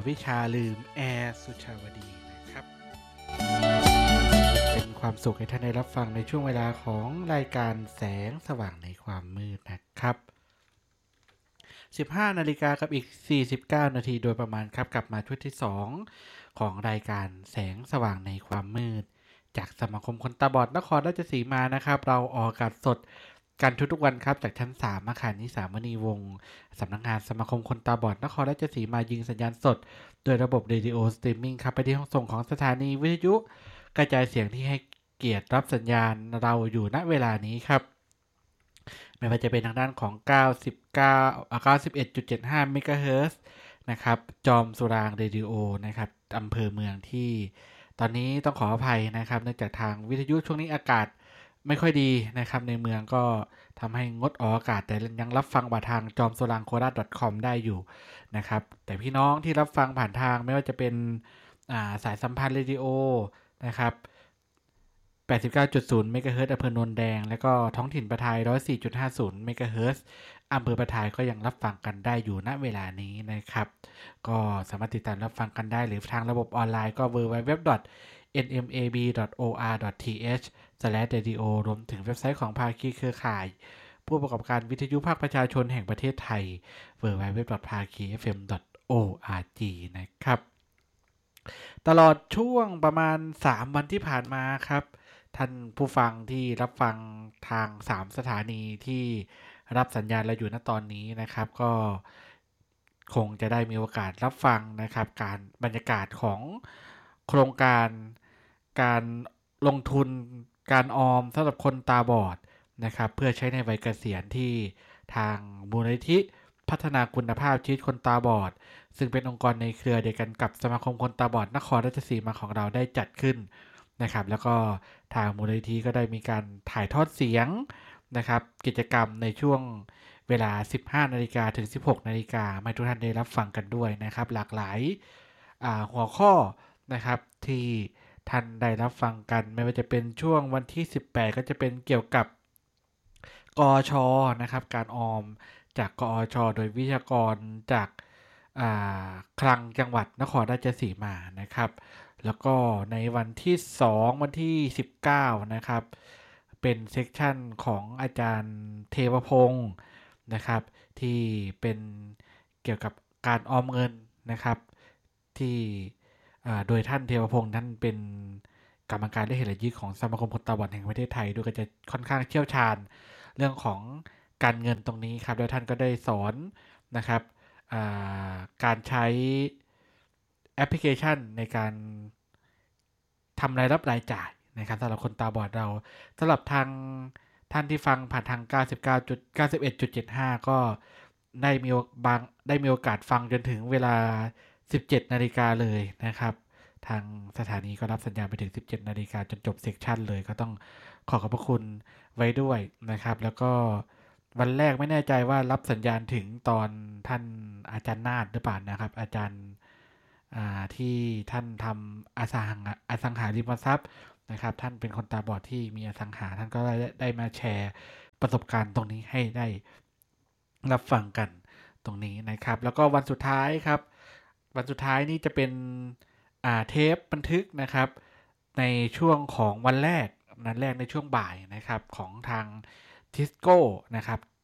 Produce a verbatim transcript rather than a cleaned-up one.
วิชาลืมแอร์สุชาวดีนะครับเป็นความสุขให้ท่านได้รับฟังในช่วงเวลาของรายการแสงสว่างในความมืดนะครับสิบห้านาฬิกากับอีกสี่สิบเก้านาทีโดยประมาณครับกลับมาช่วงที่สองของรายการแสงสว่างในความมืดจากสมาคมคนตาบอดนครราชสีมานะครับเราออกอากาศสดกันทุกๆวันครับจากชั้นสามอาคารนิสามณีวงศ์สำนักงานสมาคมคนตาบอดนครราชสีมายิงสัญญาณสดโดยระบบเรดิโอสตรีมมิ่งครับไปที่ห้องส่งของสถานีวิทยุกระจายเสียงที่ให้เกียรติรับสัญญาณเราอยู่ณเวลานี้ครับไม่ว่าจะเป็นทางด้านของเก้าสิบเก้าอ่า เก้าสิบเอ็ดจุดเจ็ดห้า เมกะเฮิรตซ์นะครับจอมสุรางเรดิโอนะครับอำเภอเมืองที่ตอนนี้ต้องขออภัยนะครับเนื่องจากทางวิทยุช่วงนี้อากาศไม่ค่อยดีนะครับในเมืองก็ทำให้งดออกอากาศแต่ยังรับฟังผ่านทางจอมสุรางโคราช .com ได้อยู่นะครับแต่พี่น้องที่รับฟังผ่านทางไม่ว่าจะเป็นสายสัมพันธ์เรดิโอนะครับแปดสิบเก้าจุดศูนย์ เมกะเฮิรตซ์อำเภอโนนแดงและก็ท้องถิ่นประทาย หนึ่งร้อยสี่จุดห้าศูนย์ เมกะเฮิรตซ์อำเภอประทายก็ยังรับฟังกันได้อยู่ณเวลานี้นะครับก็สามารถติดตามรับฟังกันได้หรือทางระบบออนไลน์ก็ ดับเบิลยู ดับเบิลยู ดับเบิลยู ดอท เอ็น เอ็ม เอ บี ดอท โอ อาร์ ดอท ที เอช สแลช เรดิโอ รวมถึงเว็บไซต์ของภาคีเครือข่ายผู้ประกอบการวิทยุภาคประชาชนแห่งประเทศไทย ดับเบิลยู ดับเบิลยู ดับเบิลยู ดอท ภาคี เอฟ เอ็ม ดอท โอ อาร์ จี นะครับตลอดช่วงประมาณสามวันที่ผ่านมาครับท่านผู้ฟังที่รับฟังทางสามสถานีที่รับสัญญาณเราอยู่ณตอนนี้นะครับก็คงจะได้มีโอกาสรับฟังนะครับการบรรยากาศของโครงการการลงทุนการออมสำหรับคนตาบอดนะครับเพื่อใช้ในวัยเกษียณที่ทางมูลนิธิพัฒนาคุณภาพชีวิตคนตาบอดซึ่งเป็นองค์กรในเครือเดียวกันกับสมาคมคนตาบอดนครราชสีมาของเราได้จัดขึ้นนะครับแล้วก็ทางมูลนิธิก็ได้มีการถ่ายทอดเสียงนะครับกิจกรรมในช่วงเวลา สิบห้านาฬิกา ถึง สิบหกนาฬิกาให้ทุกท่านได้รับฟังกันด้วยนะครับหลากหลายหัวข้อนะครับที่ท่านได้รับฟังกันไม่ว่าจะเป็นช่วงวันที่สิบแปดก็จะเป็นเกี่ยวกับกอชนะครับการออมจากกอชโดยวิทยากรจากคลังจังหวัดนครราชสีมานะครับแล้วก็ในวันที่สองวันที่สิบเก้านะครับเป็นเซกชันของอาจารย์เทวพงศ์นะครับที่เป็นเกี่ยวกับการออมเงินนะครับที่โดยท่านเทวพงศ์ท่านเป็นกรรมการและเหตุและยึดของสมาคมคนตาบอดแห่งประเทศไทยด้วยก็จะค่อนข้างเชี่ยวชาญเรื่องของการเงินตรงนี้ครับโดยท่านก็ได้สอนนะครับการใช้แอปพลิเคชันในการทำรายรับรายจ่ายนะครับสำหรับคนตาบอดเราสำหรับทางท่านที่ฟังผ่านทาง เก้าสิบเก้าจุดเก้าสิบเอ็ดจุดเจ็ดห้า ก็ได้มีบางได้มีโอกาสฟังจนถึงเวลา สิบเจ็ดนาฬิกาเลยนะครับทางสถานีก็รับสัญญาณไปถึง สิบเจ็ดนาฬิกาจนจบเซกชันเลยก็ต้องขอขอบพระคุณไว้ด้วยนะครับแล้วก็วันแรกไม่แน่ใจว่ารับสัญญาณถึงตอนท่านอาจารย์นาฏหรือเปล่านะครับอาจารย์ที่ท่านทำอสังอสังหาริมทรัพย์นะครับท่านเป็นคนตาบอดที่มีอสังหาท่านก็ได้ได้มาแชร์ประสบการณ์ตรงนี้ให้ได้รับฟังกันตรงนี้นะครับแล้วก็วันสุดท้ายครับวันสุดท้ายนี่จะเป็นเทปบันทึกนะครับในช่วงของวันแรกนั้นแรกในช่วงบ่ายนะครับของทางทิสโก้นะครับ